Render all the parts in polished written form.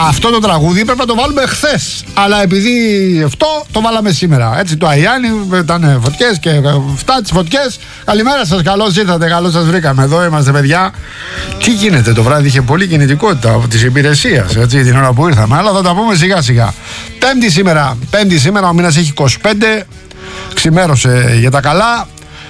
Αυτό το τραγούδι πρέπει να το βάλουμε χθες. Αλλά επειδή αυτό το βάλαμε σήμερα. Έτσι το Αϊάννη ήταν φωτιές και αυτά τις φωτιές. Καλημέρα σας, καλώς ήρθατε, καλώς σας βρήκαμε. Εδώ είμαστε, παιδιά. Τι γίνεται το βράδυ, είχε πολλή κινητικότητα από τις υπηρεσίες, έτσι, την ώρα που ήρθαμε. Αλλά θα τα πούμε σιγά σιγά. Πέμπτη σήμερα, ο μήνας έχει 25. Ξημέρωσε για τα καλά.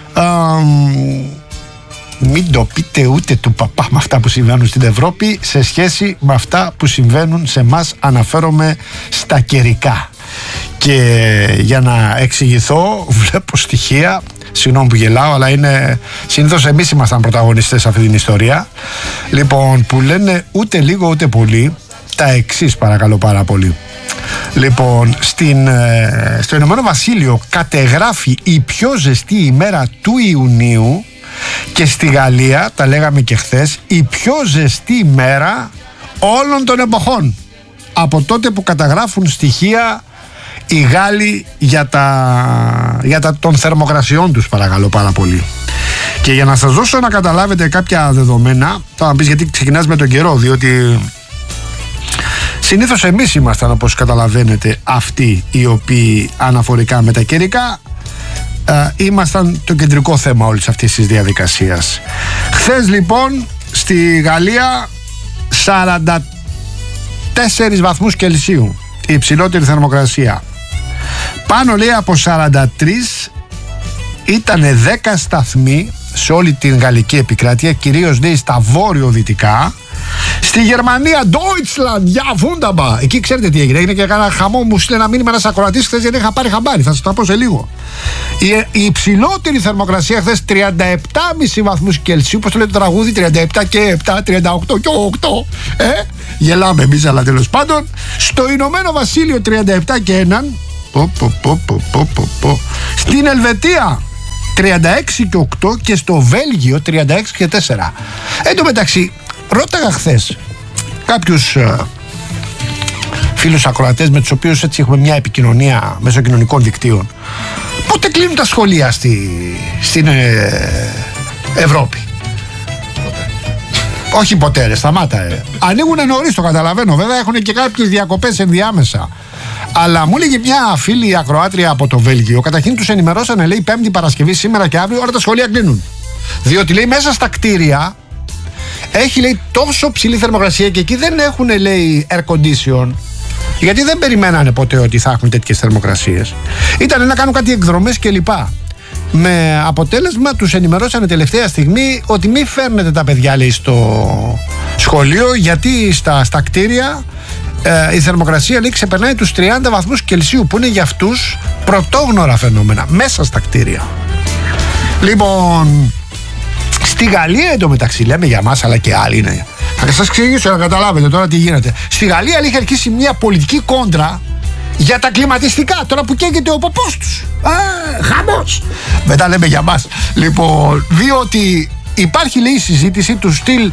Μην το πείτε ούτε του παπά με αυτά που συμβαίνουν στην Ευρώπη σε σχέση με αυτά που συμβαίνουν σε εμάς. Αναφέρομαι στα καιρικά. Και για να εξηγηθώ, βλέπω στοιχεία, συγγνώμη που γελάω, αλλά είναι συνήθως εμείς ήμασταν πρωταγωνιστές σε αυτή την ιστορία. Λοιπόν, που λένε ούτε λίγο ούτε πολύ τα εξής, παρακαλώ πάρα πολύ. Λοιπόν, στο Ηνωμένο Βασίλειο κατεγράφει η πιο ζεστή ημέρα του Ιουνίου και στη Γαλλία, τα λέγαμε και χθες, η πιο ζεστή ημέρα όλων των εποχών, από τότε που καταγράφουν στοιχεία οι Γάλλοι για των θερμοκρασιών τους, παρακαλώ πάρα πολύ. Και για να σας δώσω να καταλάβετε κάποια δεδομένα, θα μου πεις γιατί ξεκινάς με τον καιρό, διότι συνήθως εμείς ήμασταν, όπως καταλαβαίνετε, αυτοί οι οποίοι αναφορικά με τα καιρικά ήμασταν το κεντρικό θέμα όλης αυτής της διαδικασίας. Χθες λοιπόν στη Γαλλία 44 βαθμούς Κελσίου η υψηλότερη θερμοκρασία. Πάνω, λέει, από 43 ήταν 10 σταθμοί σε όλη την γαλλική επικράτεια, κυρίως, λέει, στα βόρειο-δυτικά. Στη Γερμανία, Deutschland, ja wunderbar. Εκεί ξέρετε τι έγινε. Έγινε και κάνα χαμό. Μου στείλε ένα μήνυμα ένας ακροατής χθες, γιατί είχα πάρει χαμπάρι. Θα σας τα πω σε λίγο. Η υψηλότερη θερμοκρασία χθες 37,5 βαθμούς Κελσίου. Πώς το λέει το τραγούδι, 37 και 7, 38 και 8. Γελάμε εμείς, αλλά τέλος πάντων. Στο Ηνωμένο Βασίλειο 37 και 1. Στην Ελβετία 36 και 8 και στο Βέλγιο 36 και 4. Εν τω μεταξύ, ρώταγα χθες κάποιους φίλους ακροατές με τους οποίους έτσι έχουμε μια επικοινωνία μέσω κοινωνικών δικτύων, πότε κλείνουν τα σχολεία στην Ευρώπη. Όχι ποτέ, ρε, σταμάτα. Ανοίγουν νωρίς, το καταλαβαίνω. Βέβαια έχουν και κάποιες διακοπές ενδιάμεσα. Αλλά μου έλεγε μια φίλη ακροάτρια από το Βέλγιο, καταρχήν τους ενημερώσανε, λέει, Πέμπτη, Παρασκευή, σήμερα και αύριο, όλα τα σχολεία κλείνουν. Διότι, λέει, μέσα στα κτίρια έχει, λέει, τόσο ψηλή θερμοκρασία και εκεί δεν έχουν, λέει, air condition, γιατί δεν περιμένανε ποτέ ότι θα έχουν τέτοιες θερμοκρασίες. Ήταν να κάνουν κάτι εκδρομές κλπ. Με αποτέλεσμα τους ενημερώσανε τελευταία στιγμή ότι μην φέρνετε τα παιδιά, λέει, στο σχολείο, γιατί στα κτίρια η θερμοκρασία, λέει, ξεπερνάει τους 30 βαθμούς Κελσίου, που είναι για αυτούς πρωτόγνωρα φαινόμενα μέσα στα κτίρια. Λοιπόν, στη Γαλλία εντωμεταξύ, λέμε για μας, αλλά και άλλοι είναι. Θα σας εξηγήσω να καταλάβετε τώρα τι γίνεται. Στη Γαλλία, λέει, είχε αρχίσει μια πολιτική κόντρα για τα κλιματιστικά, τώρα που καίγεται ο ποπός τους. Χαμός. Μετά λέμε για μας. Λοιπόν, διότι υπάρχει, λέει, συζήτηση του στυλ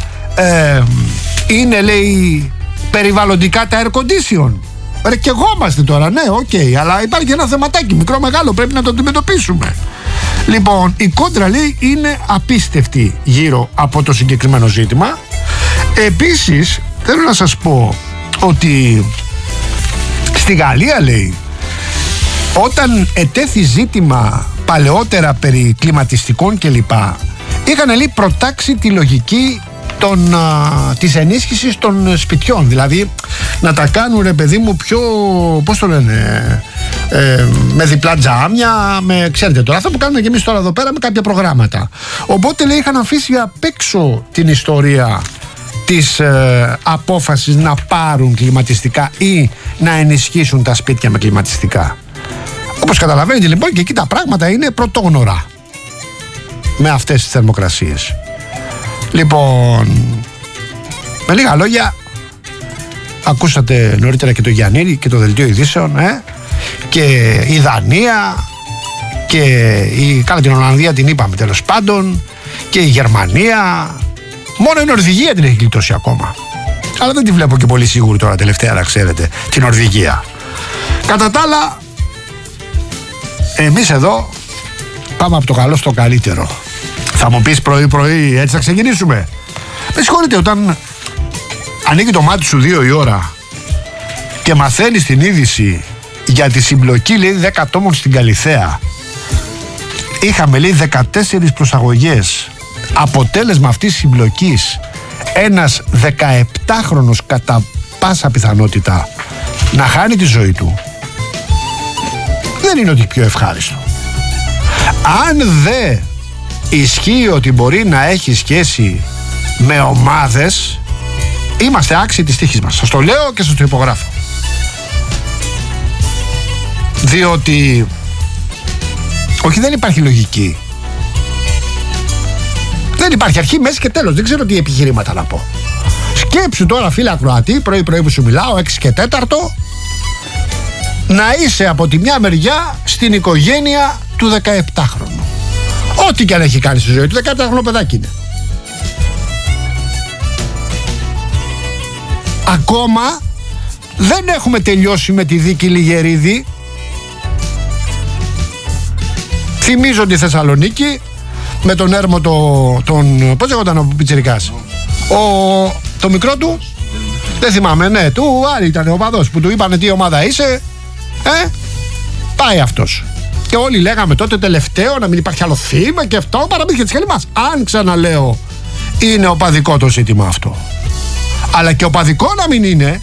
είναι, λέει, περιβαλλοντικά τα air condition. Ρε, και εγώ είμαστε τώρα, ναι, οκ, αλλά υπάρχει ένα θεματάκι μικρό μεγάλο, πρέπει να το αντιμετωπίσουμε. Λοιπόν, η κόντρα, λέει, είναι απίστευτη γύρω από το συγκεκριμένο ζήτημα. Επίσης, θέλω να σας πω ότι στη Γαλλία, λέει, όταν ετέθη ζήτημα παλαιότερα περί κλιματιστικών κλπ, είχαν, λέει, προτάξει τη λογική της ενίσχυσης των σπιτιών. Δηλαδή να τα κάνουν, ρε παιδί μου, πιο, πώς το λένε, με διπλά τζάμια, με, ξέρετε τώρα, αυτό που κάνουμε και εμείς τώρα εδώ πέρα με κάποια προγράμματα. Οπότε, λέει, είχαν αφήσει απ' έξω την ιστορία της απόφασης να πάρουν κλιματιστικά ή να ενισχύσουν τα σπίτια με κλιματιστικά. Όπως καταλαβαίνετε, λοιπόν, και εκεί τα πράγματα είναι πρωτόγνωρα με αυτές τις θερμοκρασίες. Λοιπόν, με λίγα λόγια, ακούσατε νωρίτερα και το Γιαννήρη και το δελτίο ειδήσεων, και η Δανία και καλά, την Ολλανδία την είπαμε τέλος πάντων, και η Γερμανία. Μόνο η Νορβηγία την έχει γλιτώσει ακόμα. Αλλά δεν τη βλέπω και πολύ σίγουρη τώρα τελευταία, να ξέρετε, την Νορβηγία. Κατά τα άλλα, εμείς εδώ πάμε από το καλό στο καλύτερο. Θα μου πεις πρωί-πρωί, έτσι θα ξεκινήσουμε. Με συγχωρείτε, όταν ανοίγει το μάτι σου 2 η ώρα και μαθαίνει την είδηση για τη συμπλοκή, λέει, 10 ατόμων στην Καλιθέα. Είχαμε, λέει, 14 προσαγωγές. Αποτέλεσμα αυτής της συμπλοκής ένας 17χρονος κατά πάσα πιθανότητα να χάνει τη ζωή του. Δεν είναι ότι πιο ευχάριστο. Αν δεν ισχύει ότι μπορεί να έχει σχέση με ομάδες, είμαστε άξιοι της τύχης μας. Σας το λέω και σας το υπογράφω. Διότι όχι, δεν υπάρχει λογική. Δεν υπάρχει αρχή, μέση και τέλος. Δεν ξέρω τι επιχειρήματα να πω. Σκέψου τώρα, φίλε ακροατή, πρωί-πρωί που σου μιλάω, 6 και 4, να είσαι από τη μια μεριά στην οικογένεια του 17χρονου. Ό,τι και αν έχει κάνει στη ζωή του, 17χρονο παιδάκι είναι. Ακόμα δεν έχουμε τελειώσει με τη δίκη Λιγερίδη. Θυμίζω τη Θεσσαλονίκη με τον Έρμο τον πώς λέγονταν ο πιτσιρικάς, το μικρό του, δεν θυμάμαι, ναι, του Άρη ήταν ο παδός που του είπανε τι ομάδα είσαι, πάει αυτός. Και όλοι λέγαμε τότε τελευταίο να μην υπάρχει άλλο θύμα και αυτό, παραμύθια της χέλη μας. Αν ξαναλέω, είναι οπαδικό το ζήτημα αυτό. Αλλά και οπαδικό να μην είναι,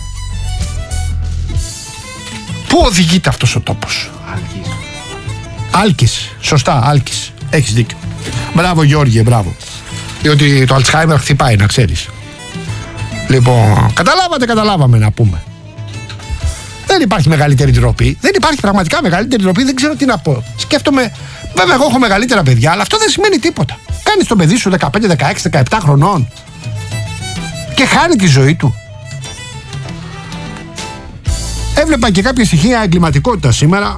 πού οδηγείται αυτός ο τόπος? Άλκης, σωστά, Άλκης, έχεις δίκιο. Μπράβο Γιώργη, μπράβο. Διότι το Αλτσχάιμερ χτυπάει, να ξέρεις. Λοιπόν, καταλάβαμε να πούμε. Δεν υπάρχει μεγαλύτερη ντροπή. Δεν υπάρχει πραγματικά μεγαλύτερη ντροπή. Δεν ξέρω τι να πω. Σκέφτομαι, βέβαια, εγώ έχω μεγαλύτερα παιδιά, αλλά αυτό δεν σημαίνει τίποτα. Κάνεις το παιδί σου 15, 16, 17 χρονών και χάνει τη ζωή του. Έβλεπα και κάποια στοιχεία εγκληματικότητα σήμερα.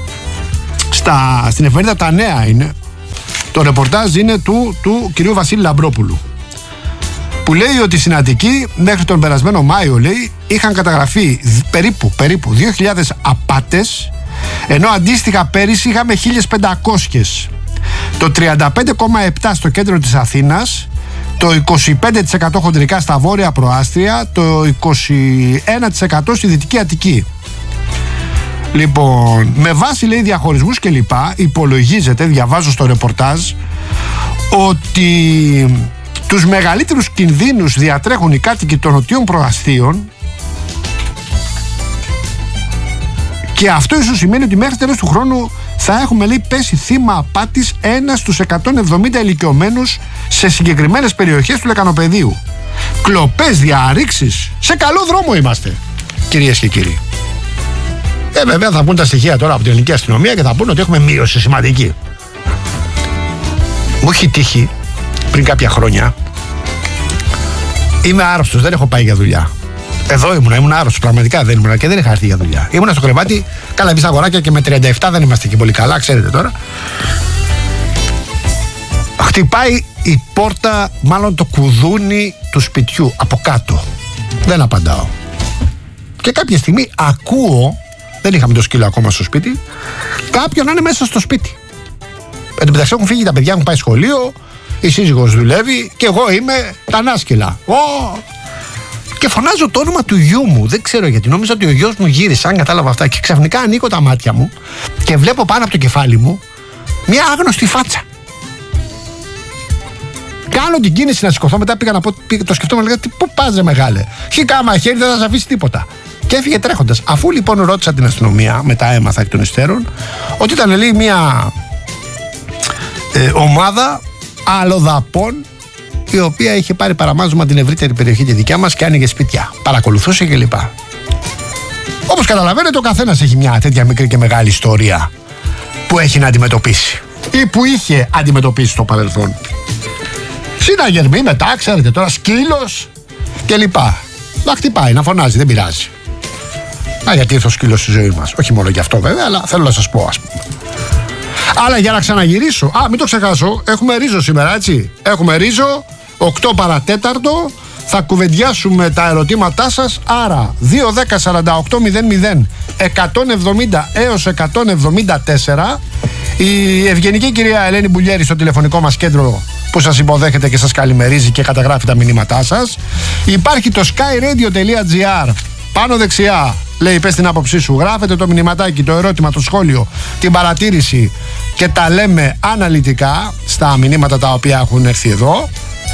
Στην εφημερίδα Τα Νέα είναι. Το ρεπορτάζ είναι του κυρίου Βασίλη Λαμπρόπουλου, που λέει ότι στην Αττική μέχρι τον περασμένο Μάιο, λέει, είχαν καταγραφεί περίπου 2.000 απάτες, ενώ αντίστοιχα πέρυσι είχαμε 1.500. Το 35,7% στο κέντρο της Αθήνας, το 25% χοντρικά στα βόρεια προάστια, το 21% στη Δυτική Αττική. Λοιπόν, με βάση, λέει, διαχωρισμούς και λοιπά, υπολογίζεται, διαβάζω στο ρεπορτάζ, ότι τους μεγαλύτερους κινδύνους διατρέχουν οι κάτοικοι των νοτιών προαστίων, και αυτό ίσως σημαίνει ότι μέχρι τέλος του χρόνου θα έχουμε, λέει, πέσει θύμα απάτης 1 στους 170 ηλικιωμένους σε συγκεκριμένες περιοχές του Λεκανοπεδίου. Κλοπές, διαρρήξεις, σε καλό δρόμο είμαστε, κυρίες και κύριοι. Βέβαια θα πούν τα στοιχεία τώρα από την ελληνική αστυνομία και θα πούν ότι έχουμε μείωση σημαντική. Μου έχει τύχει πριν κάποια χρόνια. Είμαι άρρωστος, δεν έχω πάει για δουλειά. Εδώ ήμουν άρρωστος, πραγματικά δεν ήμουν και δεν είχα έρθει για δουλειά. Ήμουνα στο κρεβάτι, καλά, εμείς αγοράκια και με 37 δεν είμαστε και πολύ καλά, ξέρετε τώρα. Χτυπάει η πόρτα, μάλλον το κουδούνι του σπιτιού από κάτω. Δεν απαντάω. Και κάποια στιγμή ακούω, δεν είχαμε το σκύλο ακόμα στο σπίτι, κάποιον να είναι μέσα στο σπίτι. Εν τω μεταξύ έχουν φύγει τα παιδιά, έχουν πάει σχολείο, η σύζυγος δουλεύει και εγώ είμαι τα ανάσκελα. Και φωνάζω το όνομα του γιού μου. Δεν ξέρω γιατί. Νόμιζα ότι ο γιος μου γύρισε, αν κατάλαβα αυτά. Και ξαφνικά ανοίγω τα μάτια μου και βλέπω πάνω από το κεφάλι μου μια άγνωστη φάτσα. Κάνω την κίνηση να σηκωθώ. Μετά πήγα να πω, το σκεφτόμουν, λέγα, πού πας ρε μεγάλε? Χικά μαχαίρι, δεν θα σε αφήσει τίποτα. Και έφυγε τρέχοντας. Αφού λοιπόν ρώτησα την αστυνομία, μετά έμαθα εκ των υστέρων, ότι ήταν, λέει, μια ομάδα αλλοδαπών, η οποία είχε πάρει παραμάζωμα την ευρύτερη περιοχή τη δικιά μας και άνοιγε σπίτια. Παρακολουθούσε κλπ. Όπως καταλαβαίνετε, ο καθένας έχει μια τέτοια μικρή και μεγάλη ιστορία που έχει να αντιμετωπίσει ή που είχε αντιμετωπίσει στο παρελθόν. Συναγερμοί μετά, ξέρετε τώρα, σκύλος κλπ. Να χτυπάει, να φωνάζει, δεν πειράζει. Γιατί ήρθε ο σκύλος στη ζωή μας. Όχι μόνο γι' αυτό βέβαια, αλλά θέλω να σας πω, ας πούμε. Αλλά για να ξαναγυρίσω, μην το ξεχάσω, έχουμε ρίζο σήμερα, έτσι. Έχουμε ρίζο, 8 παρατέταρτο, θα κουβεντιάσουμε τα ερωτήματά σας. Άρα 2-10-48-00 170 έως 174. Η ευγενική κυρία Ελένη Μπουλιέρη στο τηλεφωνικό μας κέντρο που σας υποδέχεται και σας καλημερίζει και καταγράφει τα μηνύματά σας. Υπάρχει το skyradio.gr πάνω δεξιά, Λέει, πες την άποψή σου. Γράφετε το μηνυματάκι, το ερώτημα, το σχόλιο, την παρατήρηση και τα λέμε αναλυτικά στα μηνύματα τα οποία έχουν έρθει εδώ.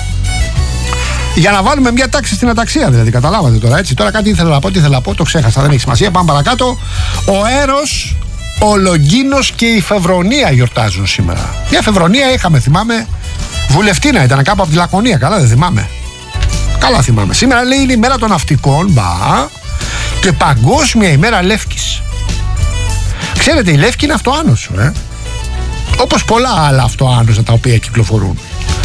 Για να βάλουμε μια τάξη στην αταξία, δηλαδή. Καταλάβατε τώρα, έτσι. Τώρα κάτι ήθελα να πω, το ξέχασα, δεν έχει σημασία. Πάμε παρακάτω. Ο Έρος, ο Λογκίνος και η Φεβρονία γιορτάζουν σήμερα. Μια Φεβρονία είχαμε, θυμάμαι. Βουλευτήνα ήταν κάπου από τη Λακωνία, καλά δεν θυμάμαι. Καλά θυμάμαι. Σήμερα λέει είναι η μέρα των ναυτικών, και παγκόσμια ημέρα Λεύκης. Ξέρετε, η Λεύκη είναι αυτοάνωσο, όπως πολλά άλλα αυτοάνωσα τα οποία κυκλοφορούν.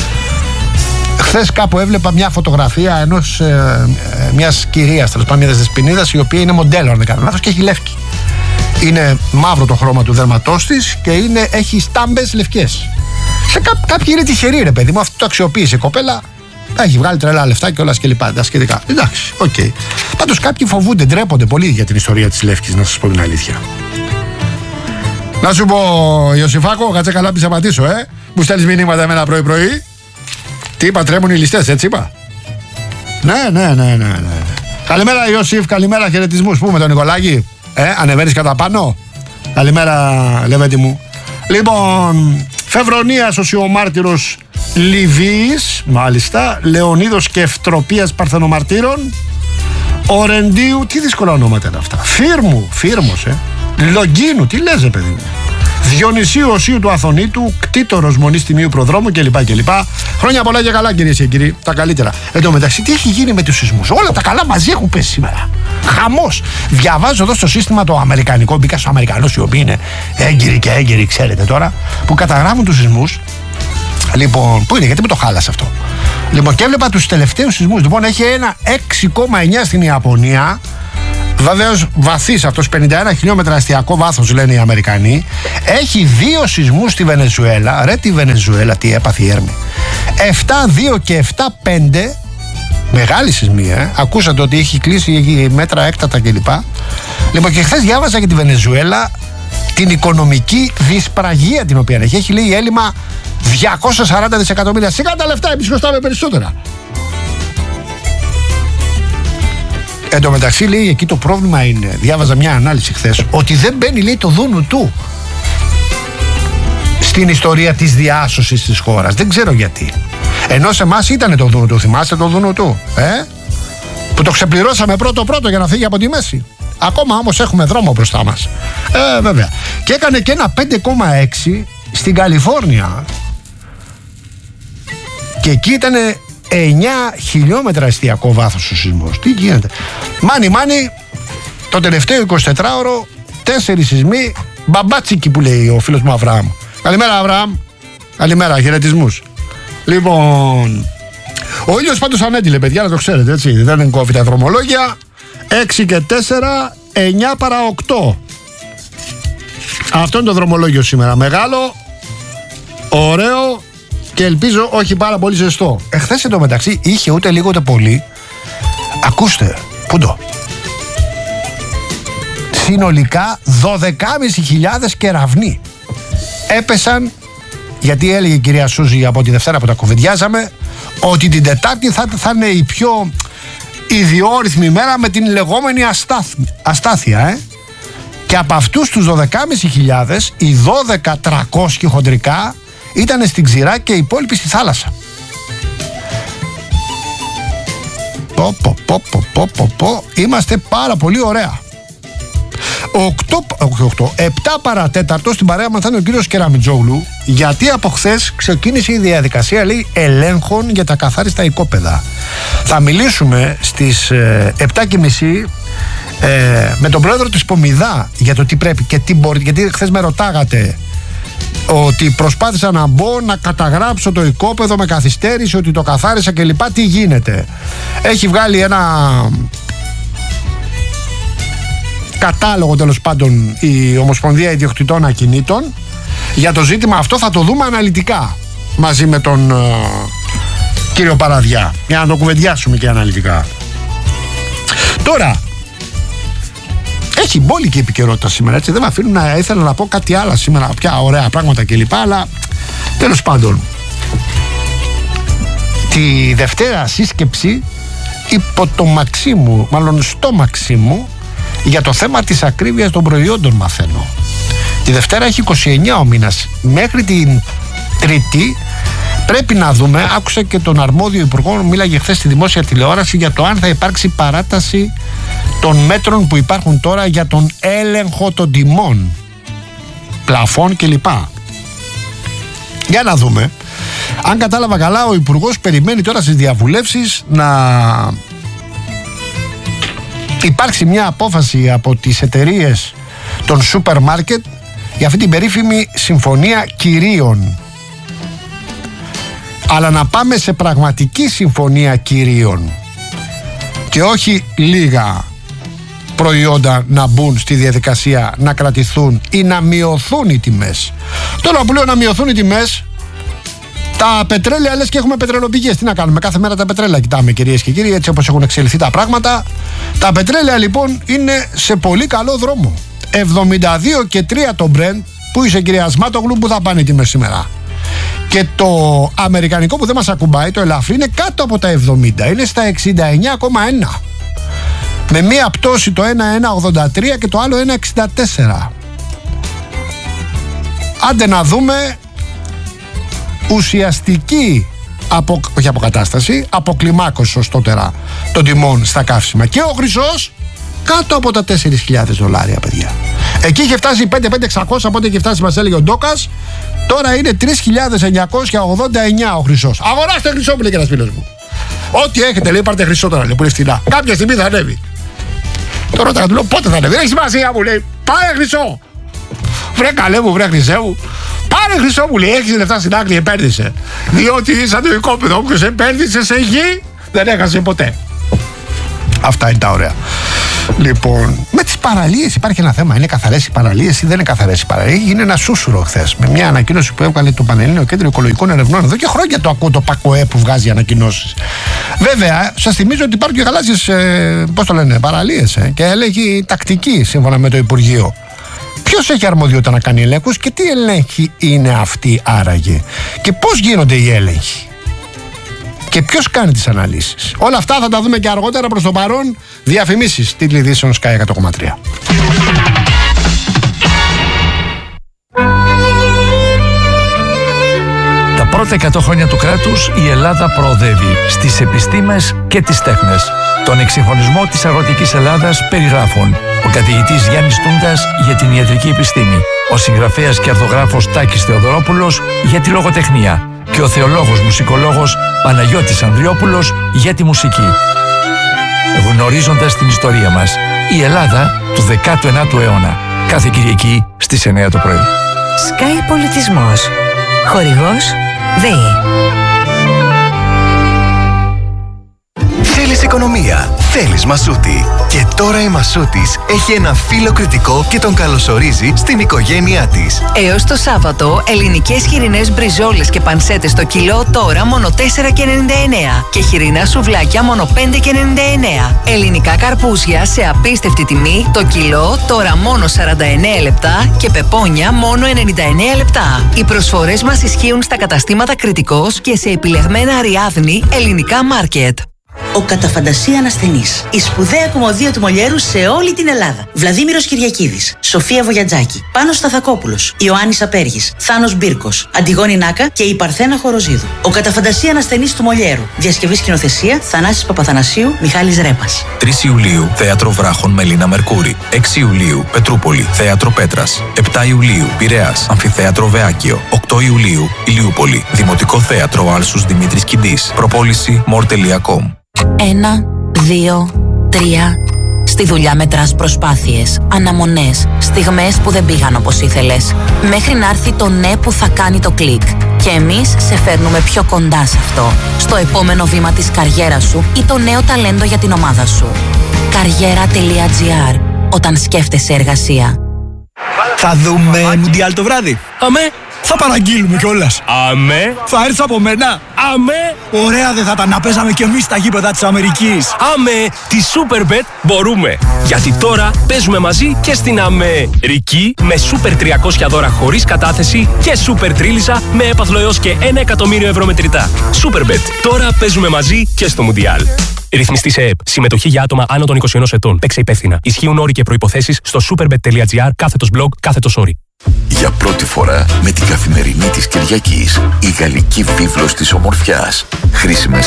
Χθες κάπου έβλεπα μια φωτογραφία μιας κυρίας, τέλος πάντων μιας δεσποινίδας, η οποία είναι μοντέλο, αν δεν κάνω λάθος, και έχει λεύκη. Είναι μαύρο το χρώμα του δέρματός της και έχει στάμπες λευκές. Κάποιοι είναι τυχεροί, ρε παιδί μου, αυτό το αξιοποίησε η κοπέλα. Έχει βγάλει τρελά λεφτά και όλα και λοιπά. Τα σχετικά. Εντάξει, οκ. Πάντως κάποιοι φοβούνται, ντρέπονται πολύ για την ιστορία της Λεύκης, να σας πω την αλήθεια. Να σου πω, Ιωσήφακο, κάτσε καλά να απαντήσω, Μου στέλνεις μηνύματα εμένα πρωί-πρωί. Τι είπα, τρέμουν οι ληστές, έτσι είπα. Ναι. Καλημέρα, Ιωσήφ, καλημέρα, χαιρετισμούς. Πού με τον Νικολάκη, ανεβαίνεις κατά πάνω. Καλημέρα, Λεβέντη μου. Λοιπόν, Φεβρονίας, ο μάρτυρος Λιβύης, μάλιστα. Λεωνίδος και Ευτροπίας Παρθενομαρτύρων. Ορεντίου, τι δύσκολα ονόματα είναι αυτά. Φύρμος, Λογκίνου, τι λες, παιδί μου. Διονυσίου Οσίου του Αθωνίτου, κτήτορος Μονής Τιμίου Προδρόμου κλπ. Χρόνια πολλά και καλά, κυρίες και κύριοι. Τα καλύτερα. Εν τω μεταξύ, τι έχει γίνει με τους σεισμούς? Όλα τα καλά μαζί έχουν πέσει σήμερα. Χαμός. Διαβάζω εδώ στο σύστημα το αμερικανικό. Μπήκα στους Αμερικανούς, οι οποίοι είναι έγκυροι και έγκυροι, ξέρετε τώρα, που καταγράφουν τους σεισμούς. Λοιπόν, πού είναι, γιατί με το χάλασε αυτό. Λοιπόν, και έβλεπα τους τελευταίους σεισμούς. Λοιπόν, έχει ένα 6,9 στην Ιαπωνία. Βεβαίως βαθύς αυτός, 51 χιλιόμετρα αστιακό βάθος, λένε οι Αμερικανοί. Έχει 2 σεισμούς στη Βενεζουέλα. Ρε τη Βενεζουέλα, τι έπαθε η Έρμη. 7,2 και 7,5. Μεγάλη σεισμή, Ακούσατε ότι έχει κλείσει μέτρα έκτατα κλπ. Λοιπόν, και χθες διάβαζα για τη Βενεζουέλα την οικονομική δυσπραγία την οποία έχει. Έχει, λέει, έλλειμμα 240 δισεκατομμύρια. Σιγά τα λεφτά, εμείς χρωστάμε περισσότερα. Εν τω μεταξύ, λέει, εκεί το πρόβλημα είναι, διάβαζα μια ανάλυση χθες, ότι δεν μπαίνει, λέει, το δούνου του στην ιστορία της διάσωσης της χώρας. Δεν ξέρω γιατί. Ενώ σε εμάς ήταν το δούνου του, θυμάστε το δούνου του, που το ξεπληρώσαμε πρώτο για να φύγει από τη μέση. Ακόμα όμως έχουμε δρόμο μπροστά μας. Βέβαια. Και έκανε και ένα 5,6 στην Καλιφόρνια. Και εκεί ήταν 9 χιλιόμετρα εστιακό βάθος ο σεισμός. Τι γίνεται? Μάνι, το τελευταίο 24ωρο 4 σεισμοί. Μπαμπάτσικι που λέει ο φίλος μου Αβραάμ. Καλημέρα, Αβραάμ. Καλημέρα, χαιρετισμούς. Λοιπόν, ο ήλιος πάντως ανέντυλε, παιδιά, να το ξέρετε, έτσι. Δεν κόβει τα δρομολόγια. 6 και 4, 9 παρά 8. Αυτό είναι το δρομολόγιο σήμερα. Μεγάλο, ωραίο και ελπίζω όχι πάρα πολύ ζεστό. Εχθές εντωμεταξύ είχε ούτε λίγο ούτε πολύ. Ακούστε, πού το? Συνολικά 12.500 κεραυνοί έπεσαν, γιατί έλεγε η κυρία Σούζη από τη Δευτέρα που τα κουβεντιάζαμε, ότι την Τετάρτη θα είναι η πιο ιδιόρυθμη μέρα με την λεγόμενη αστάθεια, Και από αυτούς τους 12.500, οι 12.300 χοντρικά ήταν στην ξηρά και οι υπόλοιποι στη θάλασσα. Είμαστε πάρα πολύ ωραία. 7 παρατέταρτο στην παρέα μας θα είναι ο κύριος Κεραμιτζόγλου, γιατί από χθες ξεκίνησε η διαδικασία, λέει, ελέγχων για τα καθάριστα οικόπεδα. Θα μιλήσουμε στις 7:30 με τον πρόεδρο της Πομιδά για το τι πρέπει και τι μπορεί, γιατί χθες με ρωτάγατε ότι προσπάθησα να μπω να καταγράψω το οικόπεδο με καθυστέρηση, ότι το καθάρισα και λοιπά. Τι γίνεται? Έχει βγάλει ένα κατάλογο, τέλος πάντων, η Ομοσπονδία Ιδιοκτητών Ακινήτων για το ζήτημα αυτό. Θα το δούμε αναλυτικά μαζί με τον κύριο Παραδιά, για να το κουβεντιάσουμε και αναλυτικά. Τώρα έχει μπόλικη επικαιρότητα σήμερα, έτσι, δεν με αφήνουν να ήθελα να πω κάτι άλλο σήμερα, πια ωραία πράγματα κλπ, αλλά τέλος πάντων τη Δευτέρα σύσκεψη υπό το Μαξίμου, μάλλον στο Μαξίμου, Για το θέμα της ακρίβειας των προϊόντων μαθαίνω. Τη Δευτέρα έχει 29 ο μήνας. Μέχρι την Τρίτη πρέπει να δούμε, άκουσα και τον αρμόδιο υπουργό, μίλαγε χθες στη δημόσια τηλεόραση για το αν θα υπάρξει παράταση των μέτρων που υπάρχουν τώρα για τον έλεγχο των τιμών, πλαφών κλπ. Για να δούμε. Αν κατάλαβα καλά, ο υπουργός περιμένει τώρα στις διαβουλεύσεις να υπάρξει μια απόφαση από τις εταιρείες των σούπερ μάρκετ για αυτή την περίφημη συμφωνία κυρίων. Αλλά να πάμε σε πραγματική συμφωνία κυρίων και όχι λίγα προϊόντα να μπουν στη διαδικασία να κρατηθούν ή να μειωθούν οι τιμές. Τώρα που λέω να μειωθούν οι τιμές, τα πετρέλαια λες και έχουμε πετρελοπηγές. Τι να κάνουμε, κάθε μέρα τα πετρέλαια κοιτάμε, κυρίες και κύριοι, έτσι όπως έχουν εξελιχθεί τα πράγματα. Τα πετρέλαια λοιπόν είναι σε πολύ καλό δρόμο. 72 και 3 το Brent. Πού είσαι, κυρία Σμάτογλου, που θα πάνε οι τιμές σήμερα? Και το αμερικανικό που δεν μας ακουμπάει, το ελαφρύ, είναι κάτω από τα 70, είναι στα 69,1, με μία πτώση το ένα 1,83 και το άλλο 1,64. Άντε να δούμε ουσιαστική όχι αποκατάσταση, αποκλιμάκωση σωστότερα των τιμών στα καύσιμα. Και ο χρυσός κάτω από τα 4.000 $, παιδιά. Εκεί είχε φτάσει 5.600 από ό,τι είχε φτάσει, μας έλεγε ο Ντόκας. Τώρα είναι 3.989 ο χρυσός. Αγοράστε χρυσό, μου λέει και ένας φίλος μου. Ό,τι έχετε, λέει, πάρτε χρυσό τώρα, λέει, που είναι φτηνά. Κάποια στιγμή θα ανέβει. Τώρα του λέω πότε θα ανέβει. Δεν έχει σημασία, μου λέει. Πάρε χρυσό. Βρε καλέ μου, βρε χρυσέ μου. Πάρε χρυσό, μου λέει. Έχεις λεφτά στην άκρη, επένδυσε. Διότι σαν το οικόπεδο, όποιος επένδυσε σε γη δεν έχασε ποτέ. Αυτά είναι τα ωραία. Λοιπόν, με τις παραλίες υπάρχει ένα θέμα. Είναι καθαρές οι παραλίες ή δεν είναι καθαρές οι παραλίες? Είναι ένα σούσουρο χθες με μια ανακοίνωση που έβγαλε το Πανελλήνιο Κέντρο Οικολογικών Ερευνών. Εδώ και χρόνια το ακούω το ΠΑΚΟΕ που βγάζει ανακοινώσεις. Βέβαια, σας θυμίζω ότι υπάρχουν και γαλάζιες παραλίες και έλεγχη τακτική σύμφωνα με το Υπουργείο. Ποιος έχει αρμοδιότητα να κάνει ελέγχους και τι ελέγχοι είναι αυτοί άραγε? Και πώς γίνονται οι έλεγχοι? Και ποιος κάνει τις αναλύσεις? Όλα αυτά θα τα δούμε και αργότερα. Προς το παρόν, διαφημίσεις. Τίτλοι ειδήσεων Sky 100,3. Τα πρώτα 100 χρόνια του κράτους η Ελλάδα προοδεύει στις επιστήμες και τις τέχνες. Τον εξυγχρονισμό της αγροτικής Ελλάδας περιγράφουν ο καθηγητής Γιάννης Τούντας για την ιατρική επιστήμη, ο συγγραφέας και αρθογράφος Τάκης Θεοδωρόπουλος για τη λογοτεχνία και ο θεολόγος μουσικολόγος Παναγιώτης Ανδριόπουλος για τη μουσική. Γνωρίζοντας την ιστορία μας, η Ελλάδα του 19ου αιώνα. Κάθε Κυριακή στις 9 το πρωί. Sky Πολιτισμός. Χορηγός ΔΕΗ. Θέλεις οικονομία, θέλεις Μασούτη. Και τώρα η Μασούτης έχει ένα φίλο κριτικό και τον καλωσορίζει στην οικογένειά της. Έως το Σάββατο, ελληνικές χοιρινές μπριζόλες και πανσέτες στο κιλό τώρα μόνο 4,99 και χοιρινά σουβλάκια μόνο 5,99. Ελληνικά καρπούζια σε απίστευτη τιμή, το κιλό τώρα μόνο 49 λεπτά και πεπόνια μόνο 99 λεπτά. Οι προσφορές μας ισχύουν στα καταστήματα Κριτικός και σε επιλεγμένα Αριάδνη ελληνικά μάρκετ. Ο Καταφαντασία Ασθενής. Η σπουδαία κομμωδία του Μολιέρου σε όλη την Ελλάδα. Βλαδίμηρος Κυριακίδης, Σοφία Βογιατζάκη, Πάνος Σταθακόπουλος, Ιωάννης Απέργης, Θάνος Μπίρκος, Αντιγόνη Νάκα και η Παρθένα Χοροζίδου. Ο Καταφαντασία Ασθενής του Μολιέρου. Διασκευή σκηνοθεσία Θανάσης Παπαθανασίου, Μιχάλης Ρέπας. 3 Ιουλίου Θέατρο Βράχων Μελίνα Μερκούρη. 6 Ιουλίου Πετρούπολη Θέατρο Πέτρας. 7 Ιουλίου Πειραιάς Αμφιθέατρο Βεάκιο. 8 Ιουλίου Ηλιούπολη Δημοτικό Θέατρο Άλσους Δημήτρης Κιντής. Προπόληση more.com. 1, 2, 3. Στη δουλειά μετράς προσπάθειες, αναμονές, στιγμές που δεν πήγαν όπως ήθελες, μέχρι να έρθει το ναι που θα κάνει το κλικ. Και εμείς σε φέρνουμε πιο κοντά σε αυτό, στο επόμενο βήμα της καριέρας σου ή το νέο ταλέντο για την ομάδα σου. Καριέρα.gr. Όταν σκέφτεσαι εργασία. Θα δούμε Μουντιάλ το βράδυ. Αμέ, Θα παραγγείλουμε κιόλας. Αμέ. Θα έρθει από μένα. Αμέ. Ωραία δεν θα ήταν να παίζαμε κι εμείς στα γήπεδα της Αμερικής. Αμέ. Τη Superbet μπορούμε. Γιατί τώρα παίζουμε μαζί και στην Αμερική με Super 300 δώρα χωρίς κατάθεση και Super Τρίλισσα με έπαθλο έως και 1 εκατομμύριο ευρώ μετρητά. Superbet. Τώρα παίζουμε μαζί και στο Μουντιάλ. Ρυθμιστή σε ΕΕΠ. Συμμετοχή για άτομα άνω των 21 ετών. Παίξε υπεύθυνα. Ισχύουν όροι και προϋποθέσεις στο superbet.gr/blog/όροι. Για πρώτη φορά με την Καθημερινή της Κυριακής, η γαλλική βίβλος της ομορφιάς. Χρήσιμες